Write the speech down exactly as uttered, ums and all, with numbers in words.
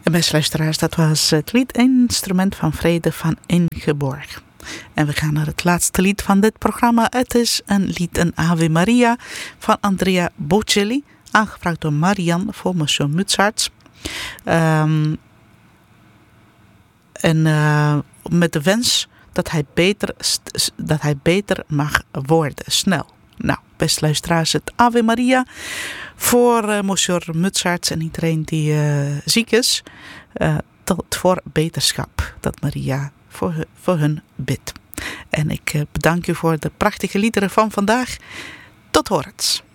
En beste luisteraars, dat was het lied Instrument van Vrede van Ingeborg. En we gaan naar het laatste lied van dit programma. Het is een lied, een Ave Maria van Andrea Bocelli, aangevraagd door Marian voor Monsieur Mutsarts. Um, en uh, met de wens dat hij beter, dat hij beter mag worden, snel. Nou, beste luisteraars, het Ave Maria voor uh, Monsieur Mutsarts en iedereen die uh, ziek is. Uh, tot voor beterschap, dat Maria voor, voor hun bidt. En ik uh, bedank u voor de prachtige liederen van vandaag. Tot horens.